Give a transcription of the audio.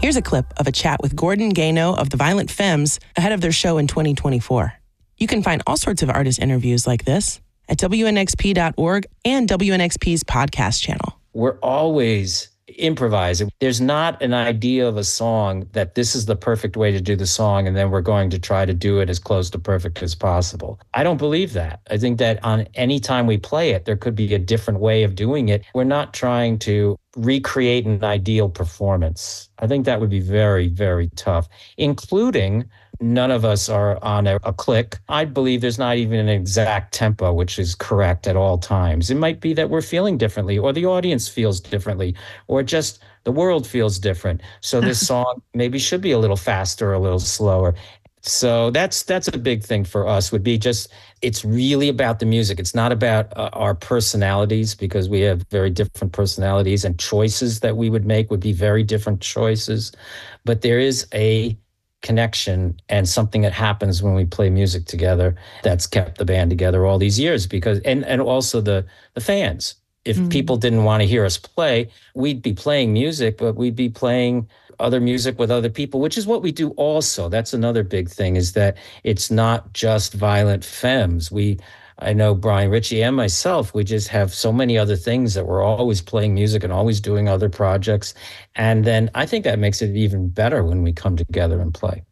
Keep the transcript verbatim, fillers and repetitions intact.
Here's a clip of a chat with Gordon Gano of the Violent Femmes ahead of their show in twenty twenty-four. You can find all sorts of artist interviews like this at W N X P dot org and W N X P's podcast channel. We're always improvising. There's not an idea of a song that this is the perfect way to do the song, and then we're going to try to do it as close to perfect as possible. I don't believe that. I think that on any time we play it, there could be a different way of doing it. We're not trying to recreate an ideal performance. I think that would be very, very tough, including none of us are on a, a click. I believe there's not even an exact tempo which is correct at all times. It might be that we're feeling differently, or the audience feels differently, or just the world feels different. So this song maybe should be a little faster, a little slower. So that's that's a big thing for us, would be just, it's really about the music. It's not about uh, our personalities, because we have very different personalities, and choices that we would make would be very different choices. But there is a connection and something that happens when we play music together that's kept the band together all these years, because and and also the the fans. If mm-hmm. people didn't want to hear us play, we'd be playing music, but we'd be playing other music with other people, which is what we do also. That's another big thing, is that it's not just Violent Femmes. We I know Brian Ritchie and myself, we just have so many other things that we're always playing music and always doing other projects. And then I think that makes it even better when we come together and play.